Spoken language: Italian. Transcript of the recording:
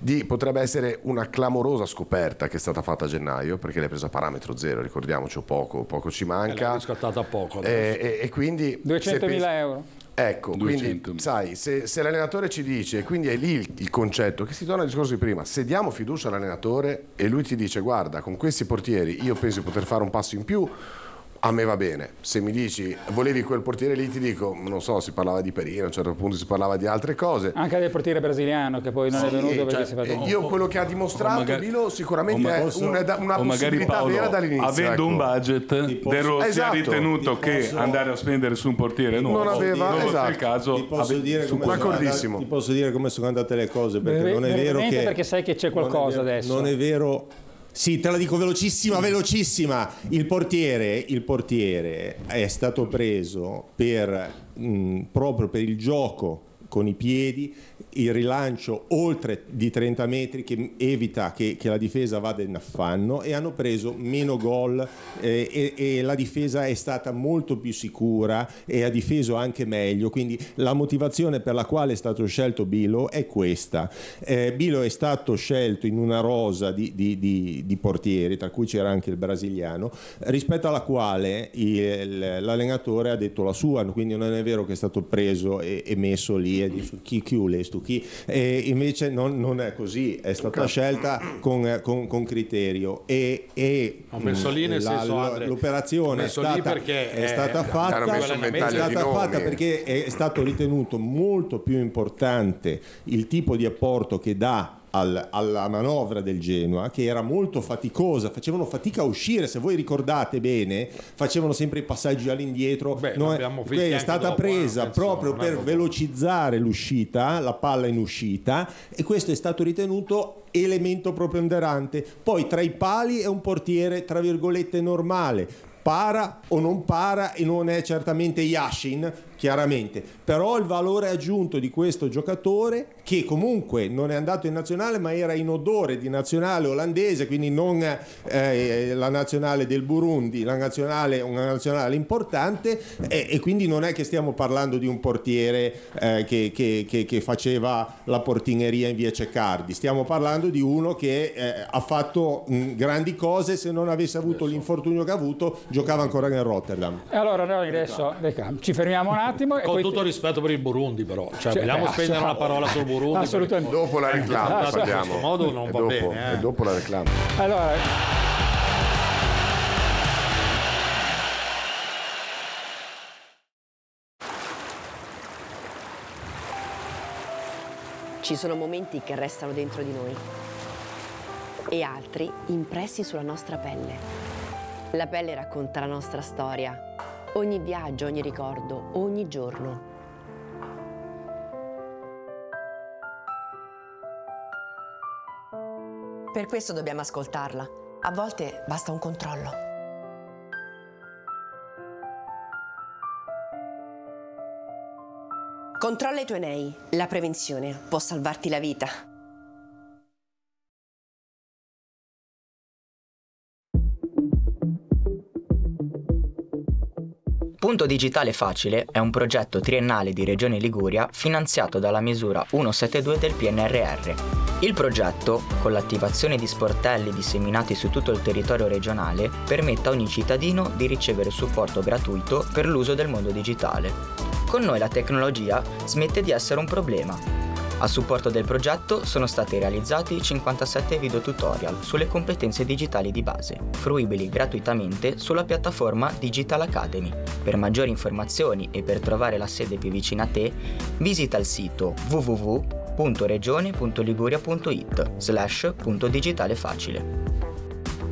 potrebbe essere una clamorosa scoperta che è stata fatta a gennaio, perché l'hai presa a parametro zero, ricordiamoci, poco ci manca. L'hai riscattata poco. E quindi 200.000 euro. Ecco, 200. quindi sai, se l'allenatore ci dice, e quindi è lì il concetto, che si torna al discorso di prima, se diamo fiducia all'allenatore e lui ti dice guarda, con questi portieri io penso di poter fare un passo in più, a me va bene. Se mi dici volevi quel portiere lì, ti dico, non so, si parlava di Perino, a un certo punto si parlava di altre cose. Anche del portiere brasiliano che poi non è venuto perché si è fatto io quello che ha dimostrato Bilo sicuramente è una possibilità Paolo, vera dall'inizio. Avendo un budget, De Rossi ha ritenuto che andare a spendere su un portiere nuovo non aveva, il caso. Ti posso dire come sono andate le cose, perché non è vero che, perché sai che c'è qualcosa adesso. Non è vero. Sì, te la dico velocissima. Il portiere è stato preso proprio per il gioco con i piedi, il rilancio oltre di 30 metri che evita che la difesa vada in affanno, e hanno preso meno gol e la difesa è stata molto più sicura e ha difeso anche meglio. Quindi la motivazione per la quale è stato scelto Bilo è questa. Bilo è stato scelto in una rosa di portieri, tra cui c'era anche il brasiliano, rispetto alla quale l'allenatore ha detto la sua, quindi non è vero che è stato preso e messo lì e dice chi e invece non è così, è stata scelta con criterio e ho messo lì nel senso l'operazione è stata fatta perché è stato ritenuto molto più importante il tipo di apporto che dà alla manovra del Genoa, che era molto faticosa, facevano fatica a uscire, se voi ricordate bene facevano sempre i passaggi all'indietro. È stata presa proprio per velocizzare l'uscita, la palla in uscita, e questo è stato ritenuto elemento preponderante. Poi tra i pali è un portiere tra virgolette normale, para o non para, e non è certamente Yashin, chiaramente, però il valore aggiunto di questo giocatore, che comunque non è andato in nazionale ma era in odore di nazionale olandese, quindi non la nazionale del Burundi, una nazionale importante, e quindi non è che stiamo parlando di un portiere che faceva la portineria in via Ceccardi, stiamo parlando di uno che ha fatto grandi cose. Se non avesse avuto l'infortunio che ha avuto, giocava ancora nel Rotterdam. E allora noi adesso ci fermiamo un attimo. Con tutto rispetto per il Burundi, però vogliamo spendere una parola sul Burundi? Assolutamente. Dopo la reclama parliamo. In questo modo non va bene. E dopo la reclama. Allora, ci sono momenti che restano dentro di noi e altri impressi sulla nostra pelle. La pelle racconta la nostra storia. Ogni viaggio, ogni ricordo, ogni giorno. Per questo dobbiamo ascoltarla. A volte basta un controllo. Controlla i tuoi nei. La prevenzione può salvarti la vita. Punto Digitale Facile è un progetto triennale di Regione Liguria finanziato dalla misura 172 del PNRR. Il progetto, con l'attivazione di sportelli disseminati su tutto il territorio regionale, permette a ogni cittadino di ricevere supporto gratuito per l'uso del mondo digitale. Con noi la tecnologia smette di essere un problema. A supporto del progetto sono stati realizzati 57 video tutorial sulle competenze digitali di base, fruibili gratuitamente sulla piattaforma Digital Academy. Per maggiori informazioni e per trovare la sede più vicina a te, visita il sito www.regione.liguria.it/punto digitale facile.